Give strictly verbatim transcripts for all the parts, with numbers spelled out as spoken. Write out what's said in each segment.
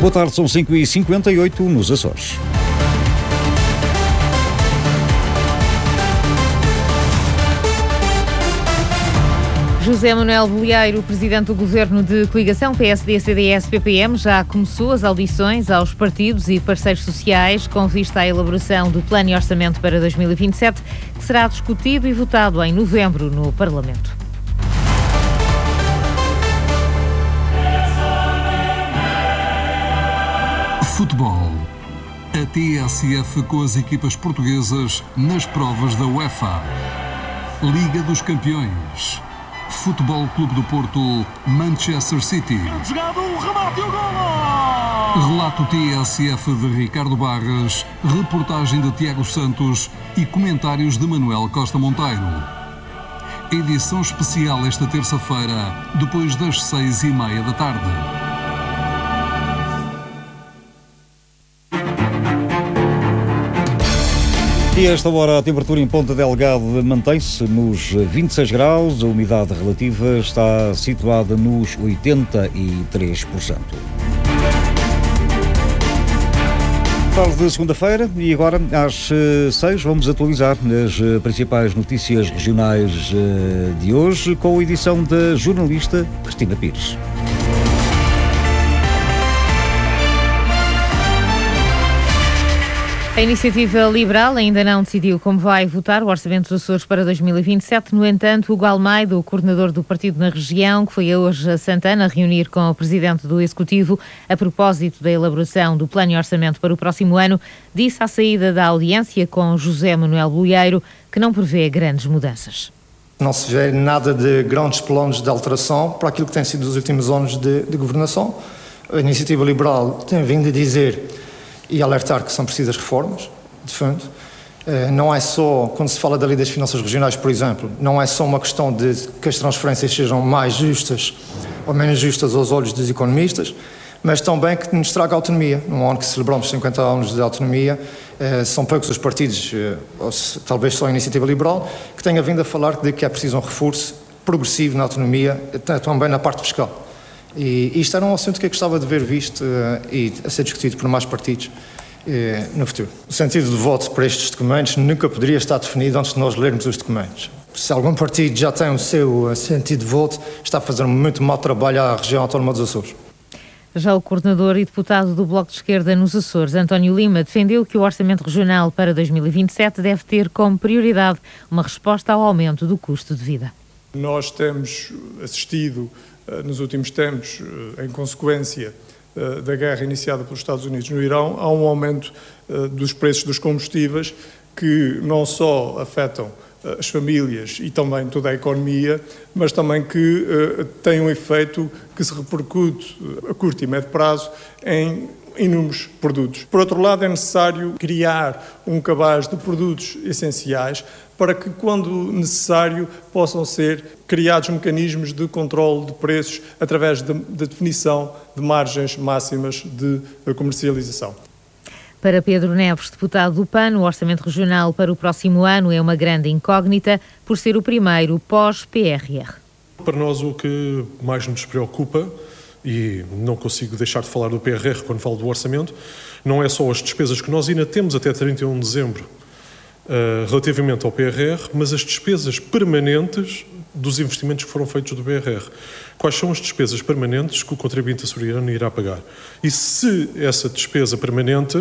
Boa tarde, são cinco e cinquenta e oito nos Açores. José Manuel Bolieiro, presidente do Governo de Coligação P S D C D S P P M, já começou as audições aos partidos e parceiros sociais com vista à elaboração do Plano e Orçamento para dois mil e vinte e sete, que será discutido e votado em novembro no Parlamento. Futebol. A T S F com as equipas portuguesas nas provas da UEFA. Liga dos Campeões. Futebol Clube do Porto, Manchester City. Jogado, um remate e o golo! Relato T S F de Ricardo Barras, reportagem de Tiago Santos e comentários de Manuel Costa Monteiro. Edição especial esta terça-feira, depois das seis e meia da tarde. E a esta hora a temperatura em Ponta Delgado mantém-se nos vinte e seis graus, a umidade relativa está situada nos oitenta e três por cento. Tarde de segunda-feira e agora às seis vamos atualizar as principais notícias regionais de hoje com a edição da jornalista Cristina Pires. A Iniciativa Liberal ainda não decidiu como vai votar o Orçamento dos Açores para dois mil e vinte e sete. No entanto, Hugo Almeida, o coordenador do partido na região, que foi hoje a Santana reunir com o presidente do Executivo a propósito da elaboração do Plano e Orçamento para o próximo ano, disse à saída da audiência com José Manuel Bolieiro que não prevê grandes mudanças. Não se vê nada de grandes planos de alteração para aquilo que tem sido os últimos anos de, de governação. A Iniciativa Liberal tem vindo a dizer e alertar que são precisas reformas, de fundo. Não é só, quando se fala da lei das finanças regionais, por exemplo, não é só uma questão de que as transferências sejam mais justas ou menos justas aos olhos dos economistas, mas também que nos traga autonomia. Num ano que celebramos cinquenta anos de autonomia, são poucos os partidos, ou talvez só a Iniciativa Liberal, que tenha vindo a falar de que é preciso um reforço progressivo na autonomia, também na parte fiscal. E isto era um assunto que eu gostava de ver visto uh, e a ser discutido por mais partidos uh, no futuro. O sentido de voto para estes documentos nunca poderia estar definido antes de nós lermos os documentos. Se algum partido já tem o seu uh, sentido de voto, está a fazer muito mau trabalho à região autónoma dos Açores. Já o coordenador e deputado do Bloco de Esquerda nos Açores, António Lima, defendeu que o Orçamento Regional para dois mil e vinte e sete deve ter como prioridade uma resposta ao aumento do custo de vida. Nós temos assistido nos últimos tempos, em consequência da guerra iniciada pelos Estados Unidos no Irão, há um aumento dos preços dos combustíveis que não só afetam as famílias e também toda a economia, mas também que tem um efeito que se repercute a curto e médio prazo em inúmeros produtos. Por outro lado, é necessário criar um cabaz de produtos essenciais para que, quando necessário, possam ser criados mecanismos de controle de preços através da de, de definição de margens máximas de comercialização. Para Pedro Neves, deputado do P A N, o Orçamento Regional para o próximo ano é uma grande incógnita por ser o primeiro pós-P R R. Para nós o que mais nos preocupa, e não consigo deixar de falar do P R R quando falo do orçamento, não é só as despesas que nós ainda temos até trinta e um de dezembro uh, relativamente ao P R R, mas as despesas permanentes dos investimentos que foram feitos do P R R. Quais são as despesas permanentes que o contribuinte açoriano irá pagar? E se essa despesa permanente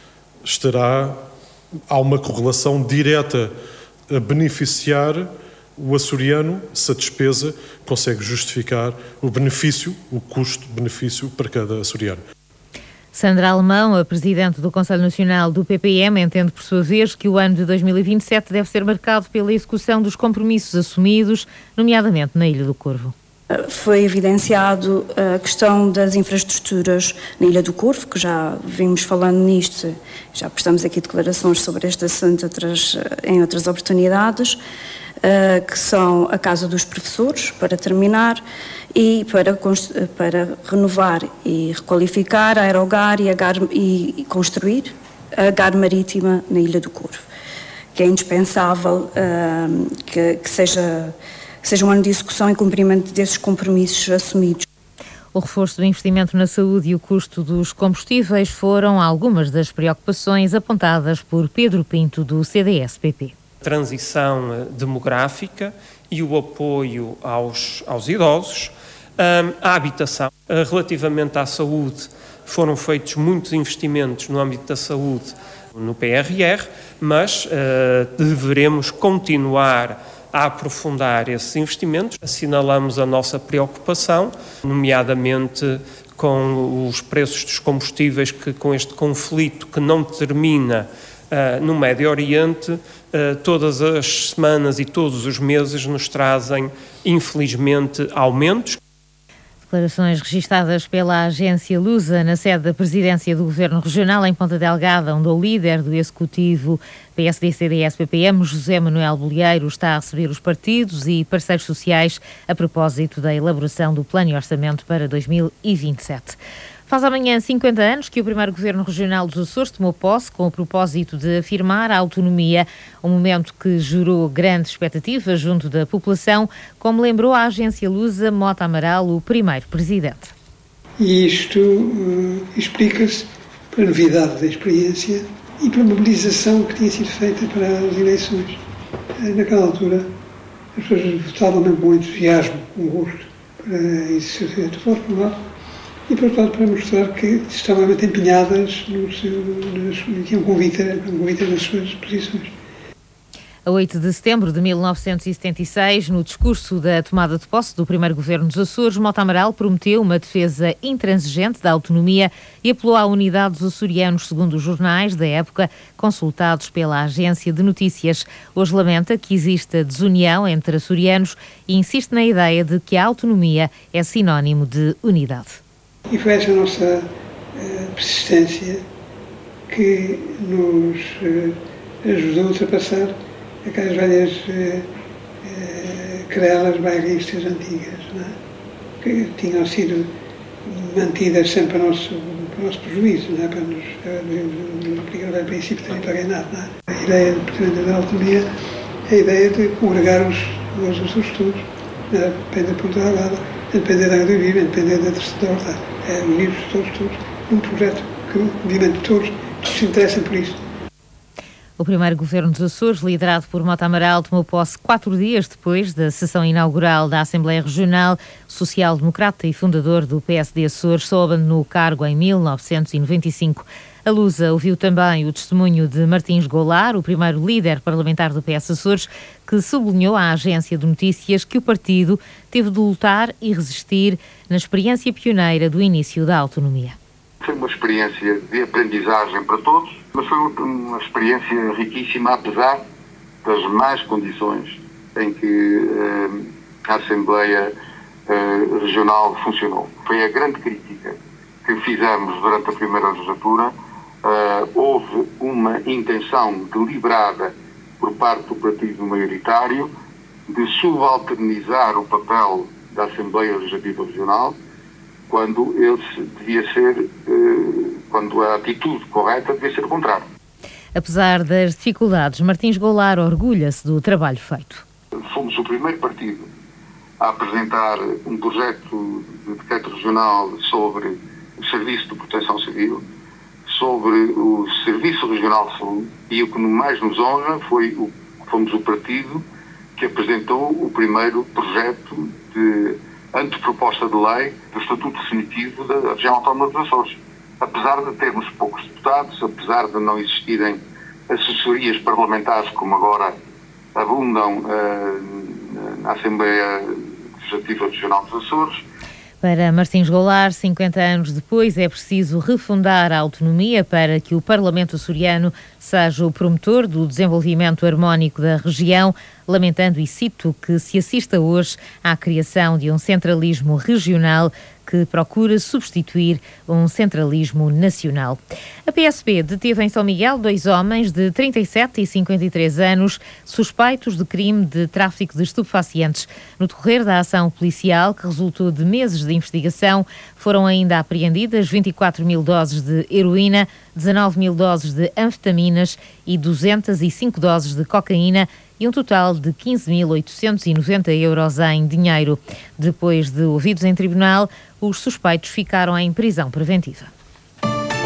estará, há uma correlação direta a beneficiar o açoriano, se a despesa consegue justificar o benefício, o custo-benefício para cada açoriano. Sandra Alemão, a presidente do Conselho Nacional do P P M, entende por sua vez que o ano de dois mil e vinte e sete deve ser marcado pela execução dos compromissos assumidos, nomeadamente na Ilha do Corvo. Foi evidenciado a questão das infraestruturas na Ilha do Corvo, que já vimos falando nisto, já prestamos aqui declarações sobre este assunto outras, em outras oportunidades, que são a Casa dos Professores, para terminar, e para, para renovar e requalificar a Aerogar e, a Gar, e construir a Gar Marítima na Ilha do Corvo, que é indispensável que, que seja... seja um ano de execução e cumprimento desses compromissos assumidos. O reforço do investimento na saúde e o custo dos combustíveis foram algumas das preocupações apontadas por Pedro Pinto, do C D S P P. Transição demográfica e o apoio aos, aos idosos, um, a habitação. Relativamente à saúde, foram feitos muitos investimentos no âmbito da saúde no P R R, mas uh, deveremos continuar a aprofundar esses investimentos. Assinalamos a nossa preocupação, nomeadamente com os preços dos combustíveis, que com este conflito que não termina uh, no Médio Oriente, uh, todas as semanas e todos os meses nos trazem, infelizmente, aumentos. Declarações registadas pela agência Lusa na sede da presidência do Governo Regional em Ponta Delgada, onde o líder do Executivo P S D C D S P P M, José Manuel Bolieiro, está a receber os partidos e parceiros sociais a propósito da elaboração do Plano e Orçamento para dois mil e vinte e sete. Faz amanhã cinquenta anos que o primeiro Governo Regional dos Açores tomou posse com o propósito de afirmar a autonomia, um momento que gerou grande expectativa junto da população, como lembrou a agência Lusa Mota Amaral, o primeiro presidente. E isto uh, explica-se pela novidade da experiência e pela mobilização que tinha sido feita para as eleições. Uh, naquela altura, as pessoas votavam mesmo com entusiasmo, com gosto, para isso ser transformado. E, portanto, para mostrar que estavam muito empenhadas no seu, no, tinham convite, convite nas suas posições. A oito de setembro de mil novecentos e setenta e seis, no discurso da tomada de posse do primeiro Governo dos Açores, Mota Amaral prometeu uma defesa intransigente da autonomia e apelou à unidade dos açorianos, segundo os jornais da época consultados pela agência de notícias. Hoje lamenta que exista desunião entre açorianos e insiste na ideia de que a autonomia é sinónimo de unidade. E foi essa a nossa uh, persistência que nos uh, ajudou a ultrapassar aquelas velhas uh, uh, querelas bairristas antigas, não é? Que tinham sido mantidas sempre para o nosso, para o nosso prejuízo, não é? Para nos aplicar o princípio de não pagar nada. Não é? A ideia de, da autonomia é a ideia de congregar os, os Açores todos, depende da Ponta Delgada, depender da água do Viva, depender da terceira horta. É, unir todos, todos, num projeto que, obviamente, todos, todos se interessam por isso. O primeiro Governo dos Açores, liderado por Mota Amaral, tomou posse quatro dias depois da sessão inaugural da Assembleia Regional. Social-democrata e fundador do P S D Açores, só abandonou o cargo em mil novecentos e noventa e cinco. A Lusa ouviu também o testemunho de Martins Goulart, o primeiro líder parlamentar do P S Açores, que sublinhou à agência de notícias que o partido teve de lutar e resistir na experiência pioneira do início da autonomia. Foi uma experiência de aprendizagem para todos, mas foi uma experiência riquíssima, apesar das más condições em que eh, a Assembleia eh, Regional funcionou. Foi a grande crítica que fizemos durante a primeira legislatura. Uh, houve uma intenção deliberada por parte do partido maioritário de subalternizar o papel da Assembleia Legislativa Regional quando ele devia ser, uh, quando a atitude correta devia ser o contrário. Apesar das dificuldades, Martins Goulart orgulha-se do trabalho feito. Fomos o primeiro partido a apresentar um projeto de decreto regional sobre o Serviço de Proteção Civil, sobre o Serviço Regional de Saúde, e o que mais nos honra foi o fomos o partido que apresentou o primeiro projeto de anteproposta de lei do Estatuto Definitivo da Região Autónoma dos Açores. Apesar de termos poucos deputados, apesar de não existirem assessorias parlamentares como agora abundam uh, na Assembleia Legislativa Regional dos Açores. Para Martins Goulart, cinquenta anos depois, é preciso refundar a autonomia para que o Parlamento açoriano seja o promotor do desenvolvimento harmónico da região, lamentando, e cito, que se assista hoje à criação de um centralismo regional que procura substituir um centralismo nacional. A P S P deteve em São Miguel dois homens de trinta e sete e cinquenta e três anos suspeitos de crime de tráfico de estupefacientes. No decorrer da ação policial, que resultou de meses de investigação, foram ainda apreendidas vinte e quatro mil doses de heroína, dezanove mil doses de anfetaminas e duzentas e cinco doses de cocaína, e um total de quinze mil oitocentos e noventa euros em dinheiro. Depois de ouvidos em tribunal, os suspeitos ficaram em prisão preventiva.